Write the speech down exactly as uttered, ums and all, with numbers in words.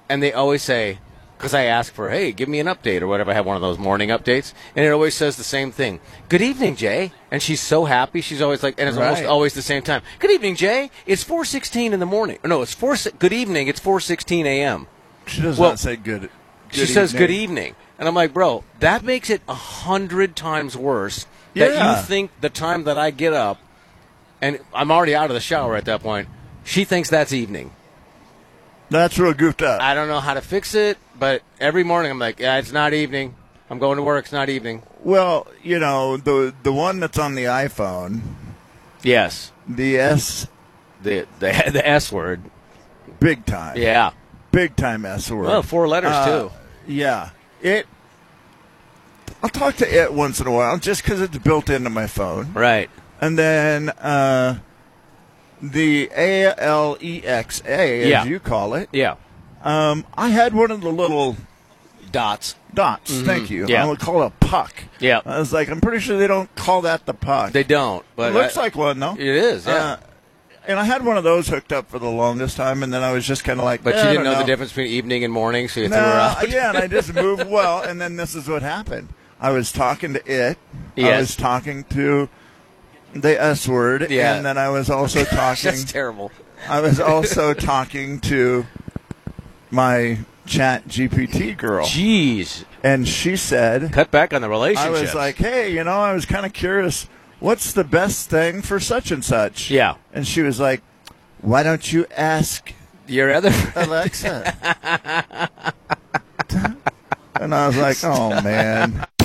and they always say, because I ask for, hey, give me an update or whatever. I have one of those morning updates, and it always says the same thing. Good evening, Jay. And she's so happy. She's always like, and it's Right. almost always the same time. Good evening, Jay. It's four sixteen in the morning. Or no, it's four. Good evening. It's four sixteen a.m. She does Well, not say good. good She says evening. good evening. And I'm like, bro, that makes it a hundred times worse that Yeah. you think the time that I get up, and I'm already out of the shower at that point, she thinks that's evening. That's real goofed up. I don't know how to fix it, but every morning I'm like, yeah, it's not evening. I'm going to work. It's not evening. Well, you know, the the one that's on the iPhone, Yes. the S, The the, the S word. big time. Yeah. Big time S word. Well, four letters, Uh, too. Yeah. It. I'll talk to it once in a while just because it's built into my phone. Right. And then uh, the A L E X A, as Yeah. you call it. Yeah. Um, I had one of the little Dots. dots. Thank you. Yeah. I would call it a puck. Yeah. I was like, I'm pretty sure they don't call that the puck. They don't. But it looks I- like one, though. It is, yeah. Uh, and I had one of those hooked up for the longest time, and then I was just kind of like, but eh, you I didn't know, don't the difference between evening and morning, so you threw her No, out. yeah, and I just moved well, and then this is what happened. I was talking to it. I Yes. was talking to the S word, Yeah. and then I was also talking. That's terrible. I was also talking to my Chat G P T girl, Jeez. and she said, Cut back on the relationship. I was like, hey, you know, I was kind of curious, what's the best thing for such and such? Yeah. And she was like, why don't you ask Your other Alexa? And I was like, oh, man.